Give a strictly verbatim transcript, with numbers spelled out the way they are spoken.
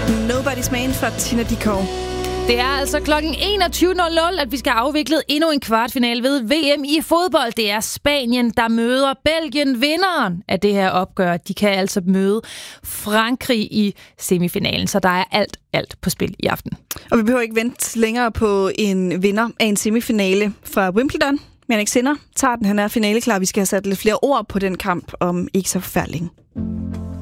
Nobody's Man fra Tina Dickow. Det er altså klokken enogtyve nul nul, at vi skal afvikle endnu en kvartfinale ved V M i fodbold. Det er Spanien, der møder Belgien. Vinderen af det her opgør, de kan altså møde Frankrig i semifinalen. Så der er alt, alt på spil i aften. Og vi behøver ikke vente længere på en vinder af en semifinale fra Wimbledon. Jannik Sinner tager den, han er finaleklar. Vi skal have sat lidt flere ord på den kamp om ikke så forfærdelig.